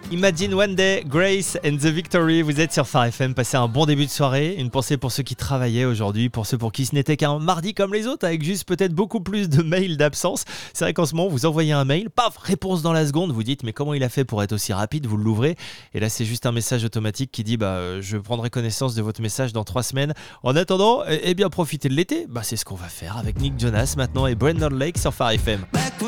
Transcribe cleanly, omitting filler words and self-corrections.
Imagine One Day, Grace and the Victory, vous êtes sur Phare FM, passez un bon début de soirée, une pensée pour ceux qui travaillaient aujourd'hui, pour ceux pour qui ce n'était qu'un mardi comme les autres, avec juste peut-être beaucoup plus de mails d'absence. C'est vrai qu'en ce moment, vous envoyez un mail, paf, réponse dans la seconde, vous dites mais comment il a fait pour être aussi rapide, vous l'ouvrez, et là c'est juste un message automatique qui dit je prendrai connaissance de votre message dans 3 semaines. En attendant, bien profitez de l'été, c'est ce qu'on va faire avec Nick Jonas maintenant et Brandon Lake sur Phare FM.